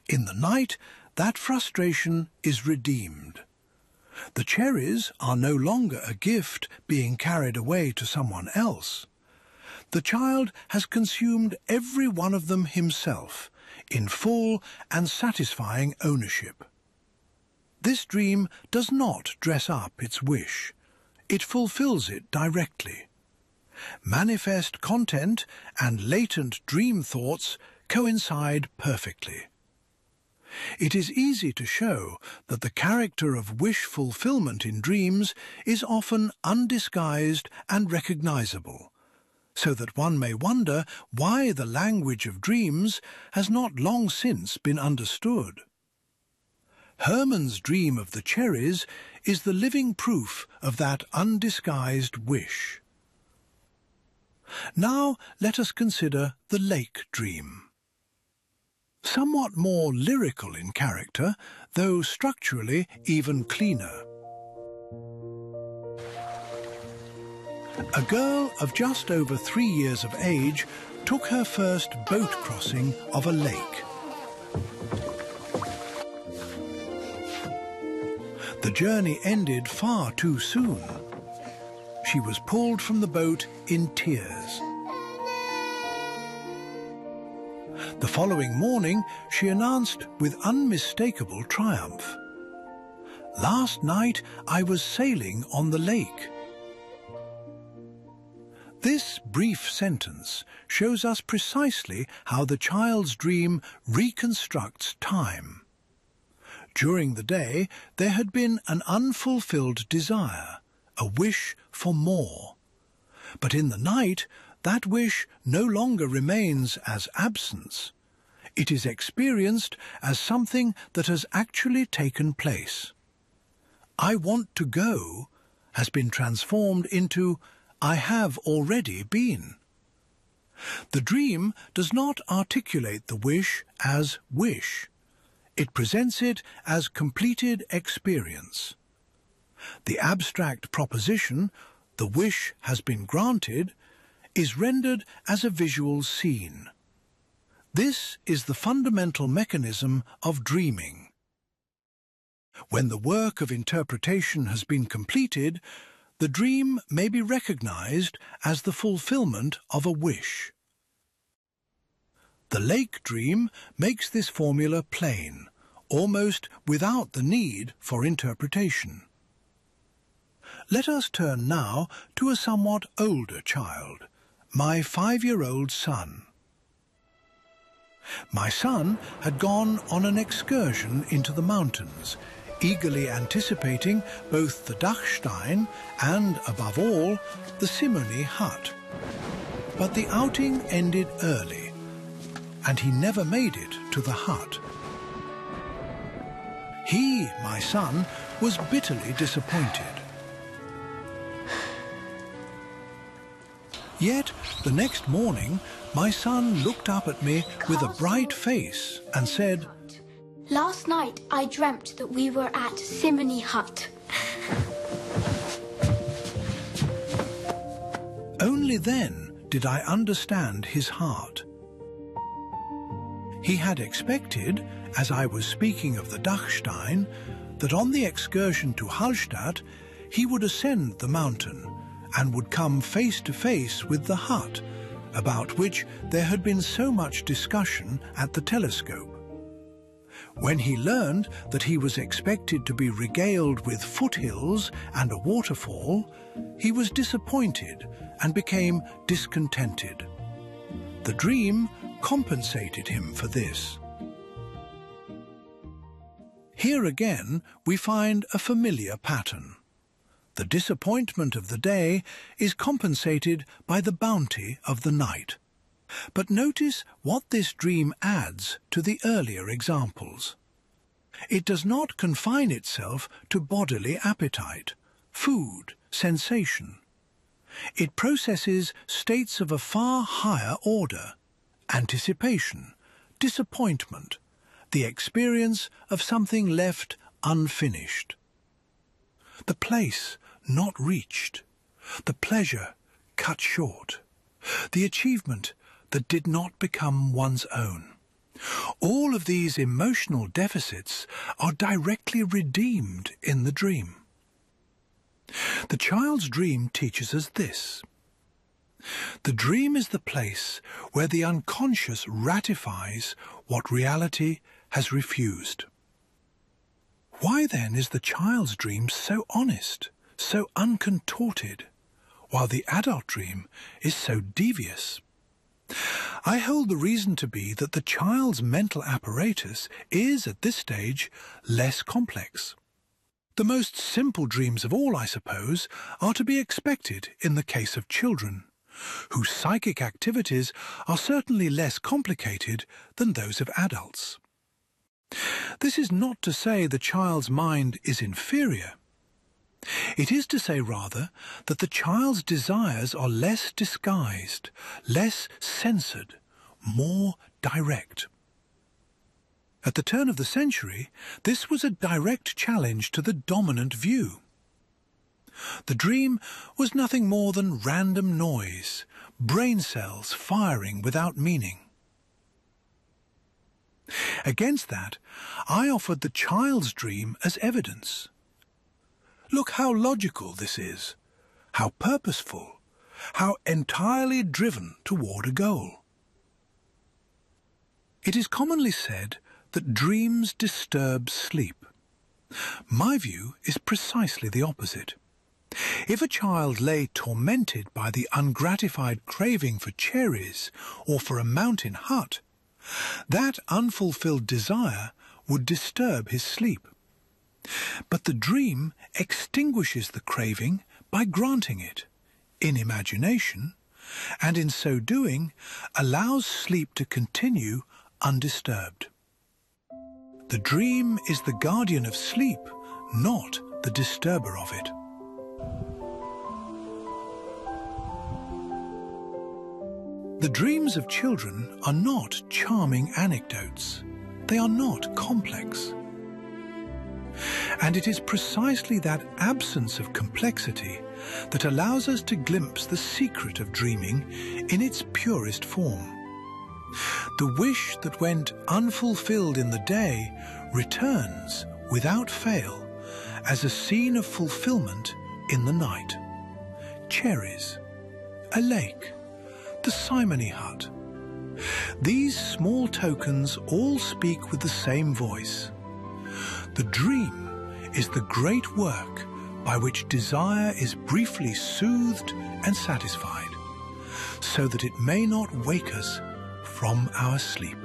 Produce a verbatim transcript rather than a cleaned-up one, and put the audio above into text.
In the night, that frustration is redeemed. The cherries are no longer a gift being carried away to someone else. The child has consumed every one of them himself, in full and satisfying ownership. This dream does not dress up its wish. It fulfills it directly. Manifest content and latent dream thoughts coincide perfectly. It is easy to show that the character of wish fulfillment in dreams is often undisguised and recognizable, so that one may wonder why the language of dreams has not long since been understood. Hermann's dream of the cherries is the living proof of that undisguised wish. Now let us consider the lake dream. Somewhat more lyrical in character, though structurally even cleaner. A girl of just over three years of age took her first boat crossing of a lake. The journey ended far too soon. She was pulled from the boat in tears. The following morning, she announced with unmistakable triumph, "Last night I was sailing on the lake." This brief sentence shows us precisely how the child's dream reconstructs time. During the day, there had been an unfulfilled desire, a wish for more. But in the night, that wish no longer remains as absence. It is experienced as something that has actually taken place. "I want to go" has been transformed into "I have already been." The dream does not articulate the wish as wish. It presents it as completed experience. The abstract proposition, "the wish has been granted," is rendered as a visual scene. This is the fundamental mechanism of dreaming. When the work of interpretation has been completed, the dream may be recognized as the fulfillment of a wish. The lake dream makes this formula plain, almost without the need for interpretation. Let us turn now to a somewhat older child, my five-year-old son. My son had gone on an excursion into the mountains, eagerly anticipating both the Dachstein and, above all, the Simony hut. But the outing ended early, and he never made it to the hut. He, my son, was bitterly disappointed. Yet, the next morning, my son looked up at me with a bright face and said, "Last night I dreamt that we were at Simony Hut." Only then did I understand his heart. He had expected, as I was speaking of the Dachstein, that on the excursion to Hallstatt he would ascend the mountain and would come face to face with the hut, about which there had been so much discussion at the telescope. When he learned that he was expected to be regaled with foothills and a waterfall, he was disappointed and became discontented. The dream compensated him for this. Here again we find a familiar pattern. The disappointment of the day is compensated by the bounty of the night. But notice what this dream adds to the earlier examples. It does not confine itself to bodily appetite, food, sensation. It processes states of a far higher order: anticipation, disappointment, the experience of something left unfinished. The place not reached, the pleasure cut short, the achievement that did not become one's own. All of these emotional deficits are directly redeemed in the dream. The child's dream teaches us this. The dream is the place where the unconscious ratifies what reality has refused. Why then is the child's dream so honest, so uncontorted, while the adult dream is so devious? I hold the reason to be that the child's mental apparatus is, at this stage, less complex. The most simple dreams of all, I suppose, are to be expected in the case of children, whose psychic activities are certainly less complicated than those of adults. This is not to say the child's mind is inferior. It is to say rather that the child's desires are less disguised, less censored, more direct. At the turn of the century, this was a direct challenge to the dominant view. The dream was nothing more than random noise, brain cells firing without meaning. Against that, I offered the child's dream as evidence. Look how logical this is, how purposeful, how entirely driven toward a goal. It is commonly said that dreams disturb sleep. My view is precisely the opposite. If a child lay tormented by the ungratified craving for cherries or for a mountain hut, that unfulfilled desire would disturb his sleep. But the dream extinguishes the craving by granting it, in imagination, and in so doing allows sleep to continue undisturbed. The dream is the guardian of sleep, not the disturber of it. The dreams of children are not charming anecdotes. They are not complex. And it is precisely that absence of complexity that allows us to glimpse the secret of dreaming in its purest form. The wish that went unfulfilled in the day returns, without fail, as a scene of fulfillment in the night. Cherries, a lake, the simony hut. These small tokens all speak with the same voice. The dream is the great work by which desire is briefly soothed and satisfied, so that it may not wake us from our sleep.